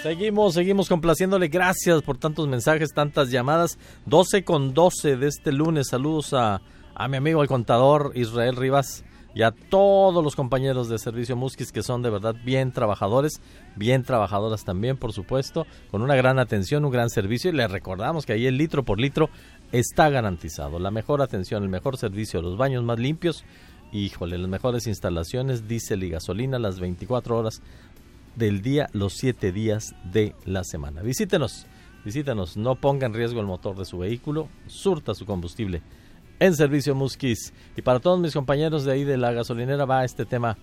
Seguimos complaciéndole. Gracias por tantos mensajes, tantas llamadas. 12:12 de este lunes. Saludos a mi amigo el contador Israel Rivas y a todos los compañeros de Servicio Musquis, que son de verdad bien trabajadores, bien trabajadoras también, por supuesto, con una gran atención, un gran servicio. Y les recordamos que ahí el litro por litro está garantizado. La mejor atención, el mejor servicio, los baños más limpios, híjole, las mejores instalaciones, diésel y gasolina las 24 horas del día, los 7 días de la semana. Visítenos, no ponga en riesgo el motor de su vehículo, surta su combustible en Servicio Musquis. Y para todos mis compañeros de ahí de la gasolinera va este tema